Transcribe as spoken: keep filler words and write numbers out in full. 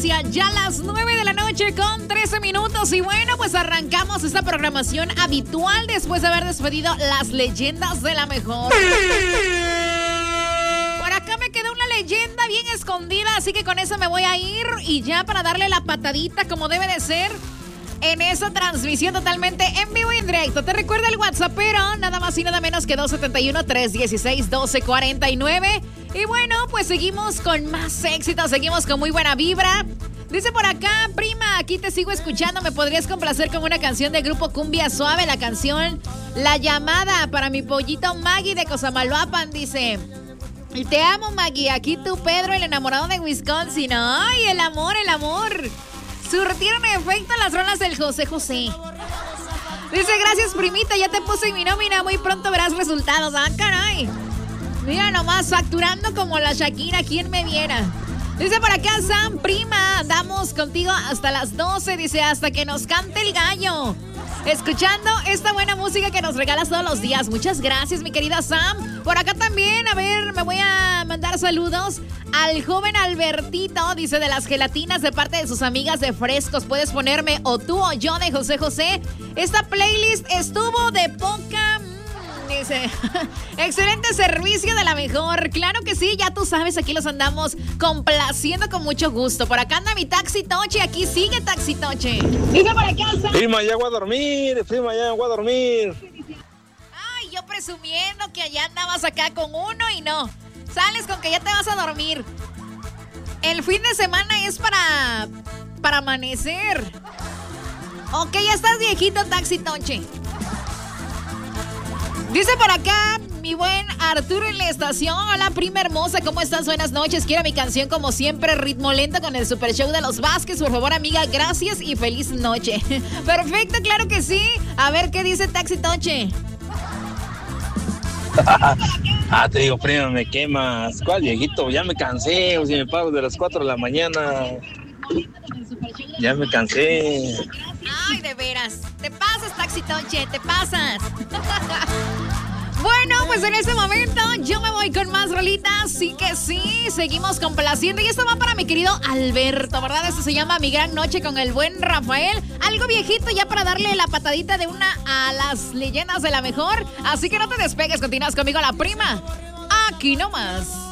distancia. Ya las nueve de la noche con trece minutos. Y bueno, pues arrancamos esta programación habitual después de haber despedido las leyendas de la mejor. Por acá me quedó una leyenda bien escondida, así que con eso me voy a ir. Y ya para darle la patadita como debe de ser en esa transmisión totalmente en vivo y en directo. Te recuerda el WhatsApp, pero nada más y nada menos que dos siete uno, tres uno seis, uno dos cuatro nueve. Y bueno, pues seguimos con más éxito, seguimos con muy buena vibra. Dice por acá, prima, aquí te sigo escuchando. ¿Me podrías complacer con una canción de Grupo Cumbia Suave? La canción La Llamada para mi pollito Maggie de Cosamaloapan, dice. Y te amo, Maggie. Aquí tú, Pedro, el enamorado de Wisconsin. Ay, el amor, el amor. Surtieron efecto las rolas del José José. Dice, gracias, primita, ya te puse mi nómina, muy pronto verás resultados. Ah, caray. Mira nomás, facturando como la Shakira, ¿quién me viera? Dice por acá, Sam, prima, andamos contigo hasta las doce, dice, hasta que nos cante el gallo. Escuchando esta buena música que nos regalas todos los días. Muchas gracias, mi querida Sam. Por acá también, a ver, me voy a mandar saludos al joven Albertito, dice, de las gelatinas de parte de sus amigas de Frescos. Puedes ponerme o tú o yo de José José. Esta playlist estuvo de poca... Dice, excelente servicio de la mejor. Claro que sí, ya tú sabes, aquí los andamos complaciendo con mucho gusto. Por acá anda mi Taxi Toche, aquí sigue Taxi Toche. Dice por acá, prima, ya voy a dormir, prima, ya voy a dormir. Ay, yo presumiendo que allá andabas acá con uno y no. Sales con que ya te vas a dormir. El fin de semana es para, para amanecer. Ok, ya estás viejito, Taxi Toche. Dice por acá, mi buen Arturo en la estación. Hola, prima hermosa, ¿cómo estás? Buenas noches. Quiero mi canción como siempre, ritmo lento con el Super Show de los Vázquez. Por favor, amiga, gracias y feliz noche. Perfecto, claro que sí. A ver, ¿qué dice Taxi Toche? Ah, te digo, prima, me quemas. ¿Cuál viejito? Ya me cansé. O si me pago de las cuatro de la mañana. Ya me cansé. Ay, de veras. Te pasas, Taxi Toche, te pasas. Bueno, pues en este momento yo me voy con más rolitas. Sí que sí, seguimos complaciendo. Y esto va para mi querido Alberto, ¿verdad? Esto se llama Mi Gran Noche con el buen Rafael. Algo viejito ya para darle la patadita de una a las leyendas de la mejor. Así que no te despegues, continúas conmigo, la prima. Aquí nomás.